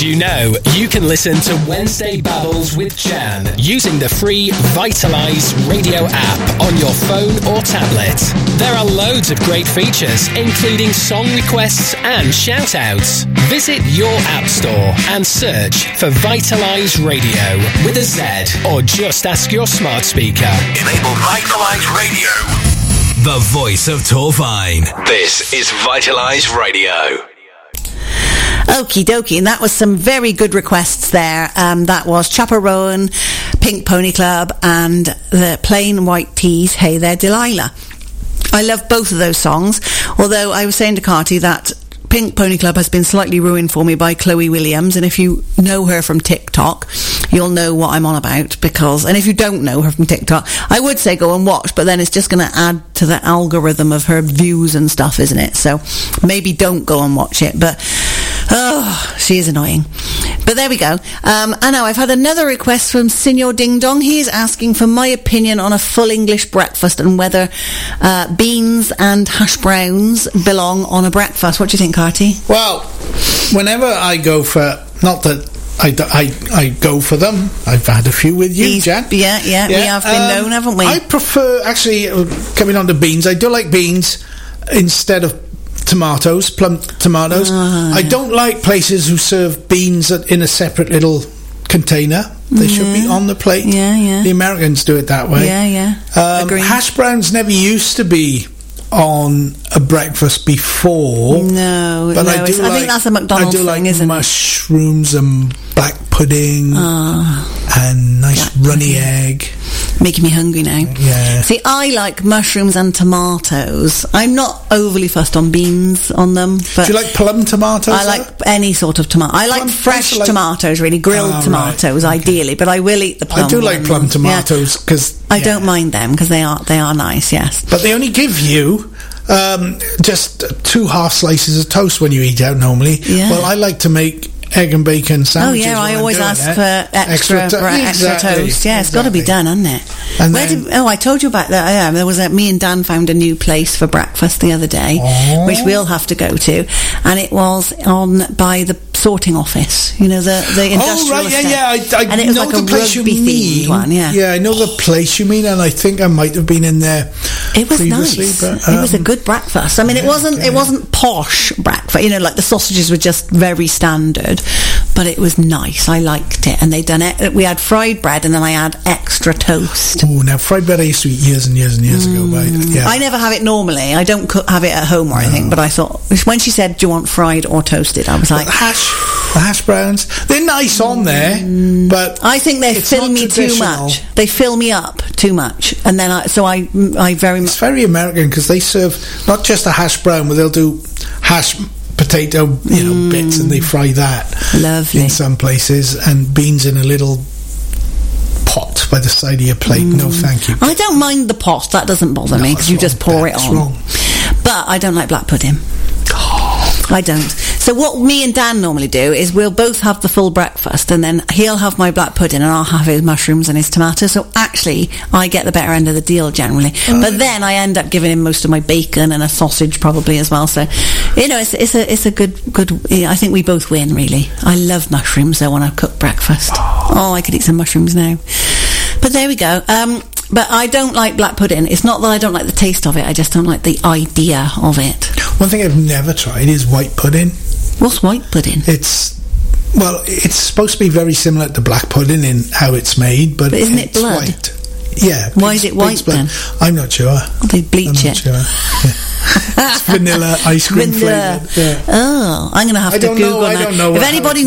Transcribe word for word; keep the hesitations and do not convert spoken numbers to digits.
Did you know you can listen to Wednesday Babbles with Jan using the free Vitalise Radio app on your phone or tablet? There are loads of great features, including song requests and shout-outs. Visit your app store and search for Vitalise Radio with a Z, or just ask your smart speaker. Enable Vitalise Radio. The voice of Torfine. This is Vitalise Radio. Okie dokie, and that was some very good requests there. Um, that was Chapper Rowan, Pink Pony Club, and the Plain White Tees, Hey There Delilah. I love both of those songs, although I was saying to Carty that Pink Pony Club has been slightly ruined for me by Chloe Williams, and if you know her from TikTok, you'll know what I'm on about, because, and if you don't know her from TikTok, I would say go and watch, but then it's just going to add to the algorithm of her views and stuff, isn't it? So maybe don't go and watch it, but oh, she is annoying. But there we go. Um, I know, I've had another request from Signor Ding Dong. He is asking for my opinion on a full English breakfast and whether uh, beans and hash browns belong on a breakfast. What do you think, Carty? Well, whenever I go for, not that I, I, I go for them, I've had a few with you, He's, Jan. Yeah, yeah, yeah, we have been um, known, haven't we? I prefer, actually, uh, coming on to beans, I do like beans instead of tomatoes, plum tomatoes. Uh, I don't like places who serve beans in a separate little container. They yeah. should be on the plate. Yeah, yeah. The Americans do it that way. Yeah, yeah. Um, hash browns never used to be on a breakfast before. No, but no, I do like, I think that's a McDonald's I do like thing, isn't mushrooms it? and black pudding oh, and nice runny pudding. Egg. Making me hungry now. Yeah. See, I like mushrooms and tomatoes. I'm not overly fussed on beans on them. But do you like plum tomatoes? I like though? Any sort of tomato. I like plum, fresh like, tomatoes, really grilled oh, tomatoes, right. ideally. Okay. But I will eat the plum. I do like ones. plum tomatoes because yeah. I yeah. don't mind them because they are they are nice. Yes, but they only give you um, just two half slices of toast when you eat out normally. Yeah. Well, I like to make egg and bacon sandwiches. Oh yeah, I always ask it. for extra extra, to- extra exactly. toast. Yeah, it's exactly. got to be done, hasn't it? And Where then, did, oh, I told you about that. Yeah, there was a, me and Dan found a new place for breakfast the other day, oh. which we'll have to go to, and it was on by the sorting office. You know, the the industrial oh right, estate. yeah, yeah. I, I and it was know like the a place you rugby mean. themed one. Yeah, yeah, I know the place you mean, and I think I might have been in there. It was previously, nice. But, um, it was a good breakfast. I mean, yeah, it wasn't yeah. it wasn't posh breakfast. You know, like the sausages were just very standard, but it was nice. I liked it, and they done it. We had fried bread, and then I had extra toast. Oh, now fried bread I used to eat years and years and years mm. ago. But yeah. I never have it normally. I don't cook, have it at home or no. anything. But I thought when she said, "Do you want fried or toasted?" I was like, the hash, the hash browns. They're nice on there, mm. but I think they fill me too much. They fill me up too much, and then I so I I very much. It's very American because they serve not just a hash brown, but they'll do hash potato, you know, mm. bits, and they fry that. Lovely. In some places, and beans in a little pot by the side of your plate. Mm. No, thank you. I don't mind the pot. That doesn't bother no, me because you just pour it on. Wrong. But I don't like black pudding. Oh. I don't. So what me and Dan normally do is we'll both have the full breakfast, and then he'll have my black pudding and I'll have his mushrooms and his tomatoes. So actually I get the better end of the deal generally. Oh. But then I end up giving him most of my bacon and a sausage probably as well. So you know, it's, it's a it's a good good I think we both win really. I love mushrooms though when I cook breakfast. Oh, I could eat some mushrooms now. But there we go. Um But I don't like black pudding. It's not that I don't like the taste of it, I just don't like the idea of it. One thing I've never tried is white pudding. What's white pudding? It's, well, it's supposed to be very similar to black pudding in how it's made, but, but isn't it's it blood? White. Yeah. Why is it white then? I'm not sure. Well, they bleach I'm it. Not sure. Yeah. It's vanilla ice cream vanilla. flavoured. Yeah. Oh, I'm going to have I to don't Google know, now. I don't know if anybody